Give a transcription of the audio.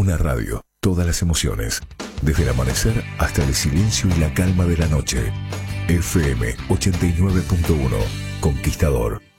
Una radio, todas las emociones, desde el amanecer hasta el silencio y la calma de la noche. FM 89.1, Conquistador.